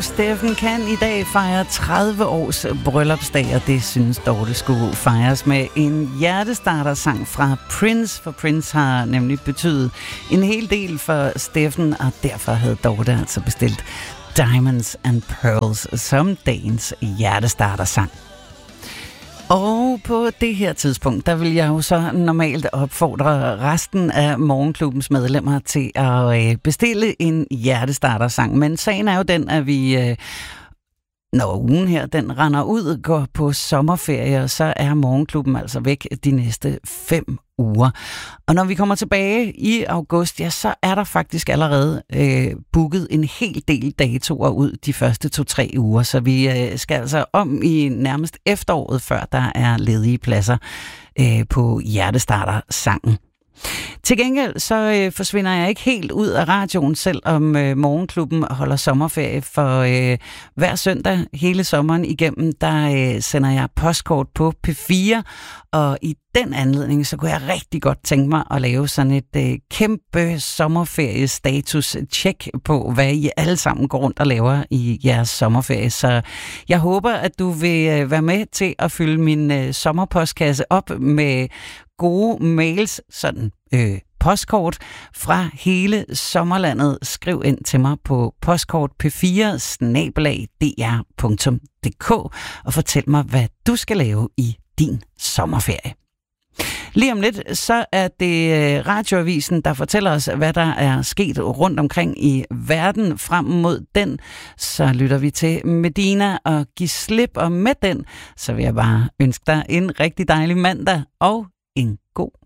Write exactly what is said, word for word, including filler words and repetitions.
og Steffen kan i dag fejre tredive års bryllupsdag, og det synes Dorte skulle fejres med en hjertestarter-sang fra Prince, for Prince har nemlig betydet en hel del for Steffen, og derfor havde Dorte altså bestilt Diamonds and Pearls som dagens hjertestarter-sang. Og på det her tidspunkt, der vil jeg jo så normalt opfordre resten af Morgenklubbens medlemmer til at bestille en hjertestarter-sang. Men sagen er jo den, at vi, når ugen her, den render ud, går på sommerferie, så er Morgenklubben altså væk de næste fem uger. Og når vi kommer tilbage i august, ja, så er der faktisk allerede øh, booket en hel del datoer ud de første to-tre uger, så vi øh, skal altså om i nærmest efteråret, før der er ledige pladser øh, på hjertestarter-sangen. Til gengæld så øh, forsvinder jeg ikke helt ud af radioen, selvom øh, Morgenklubben holder sommerferie, for øh, hver søndag hele sommeren igennem, der øh, sender jeg postkort på P fire, og i den anledning, så kunne jeg rigtig godt tænke mig at lave sådan et øh, kæmpe sommerferiestatus-check på, hvad I alle sammen går rundt og laver i jeres sommerferie. Så jeg håber, at du vil øh, være med til at fylde min øh, sommerpostkasse op med gode mails, sådan øh, postkort fra hele sommerlandet. Skriv ind til mig på postkort p fire snabel-a d r punktum d k og fortæl mig, hvad du skal lave i din sommerferie. Lige om lidt, så er det Radioavisen, der fortæller os, hvad der er sket rundt omkring i verden. Frem mod den, så lytter vi til Medina og Giv slip, og med den, så vil jeg bare ønske dig en rigtig dejlig mandag og en god